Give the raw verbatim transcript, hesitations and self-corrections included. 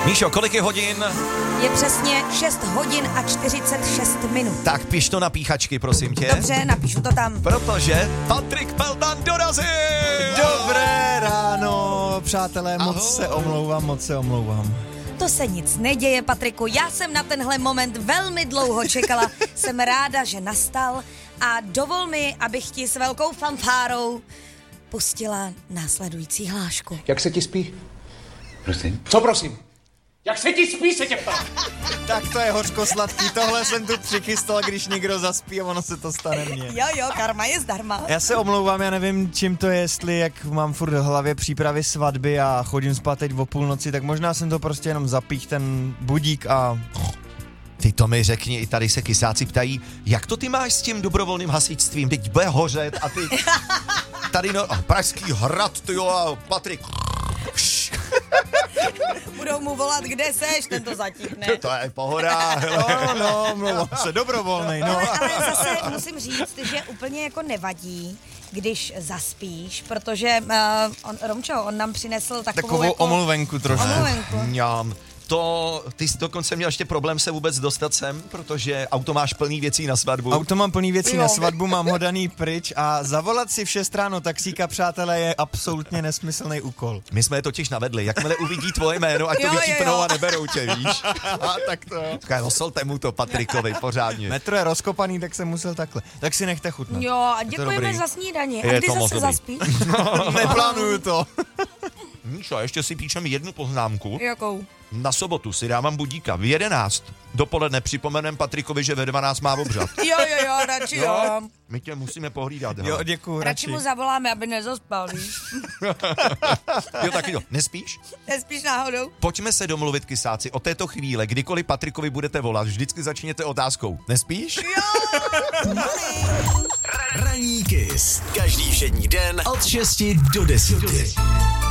Míšo, kolik je hodin? Je přesně šest hodin a čtyřicet šest minut. Tak piš to na píchačky, prosím tě. Dobře, napíšu to tam. Protože Patrik Peldan dorazil! Dobré ráno, přátelé, moc Ahoj. se omlouvám, moc se omlouvám. To se nic neděje, Patriku. Já jsem na tenhle moment velmi dlouho čekala. Jsem ráda, že nastal a dovol mi, abych ti s velkou fanfárou pustila následující hlášku. Jak se ti spí? Prosím? Co prosím? Jak se ti spí, se tě ptám? Tak to je hořko sladký, tohle jsem tu přichystal, když někdo zaspí a ono se to stane mně. Jo, jo, karma je zdarma. Já se omlouvám, já nevím, čím to je, jestli jak mám furt v hlavě přípravy svatby a chodím spát teď o půlnoci, tak možná jsem to prostě jenom zapích ten budík a... Ty to mi řekni, i tady se kysáci ptají, jak to ty máš s tím dobrovolným hasičstvím, teď bude hořet a ty tady no, Pražský hrad, ty jo, a Patrik. Budou mu volat, kde seš, ten to zatíhne. To je pohoda, hele. No, no, mluvám se, dobrovolnej, no. Ale, ale zase musím říct, že úplně jako nevadí, když zaspíš, protože uh, on, Romčo, on nám přinesl takovou, Takovou jako... omluvenku trošku. Omluvenku. Mňam. To, ty jsi dokonce měl ještě problém se vůbec dostat sem, protože auto máš plný věcí na svatbu. Auto mám plný věcí Jo. na svatbu, mám ho daný pryč a zavolat si v šest ráno taxíka, přátelé, je absolutně nesmyslný úkol. My jsme je totiž navedli, jakmile uvidí tvoje jméno, ať to Jo, jo, vypípnou jo. a neberou tě, víš? A tak to jo. Tak osolte mu to Patrikovi pořádně. Metro je rozkopaný, tak jsem musel takhle. Tak si nechte chutnat. Jo, a Je to děkujeme dobrý. za snídani. Je A kdy to moc zase dobrý. zaspíš? Neplánuju to. Míšo, ještě si píšem jednu poznámku. Jakou? Na sobotu si dávám budíka v jedenáct. Dopoledne připomenem Patrikovi, že ve dvanáct má obřad. Jo, jo, jo, radši jo. My tě musíme pohlídat. Jo, hele. děkuju, Radši radši. mu zavoláme, aby nezaspal, víš? Jo, taky to. Nespíš? Nespíš náhodou? Pojďme se domluvit, kysáci, o této chvíle, kdykoliv Patrikovi budete volat, vždycky začněte otázkou. Nespíš? Ranní kys. Každý všední den od šesti do deseti.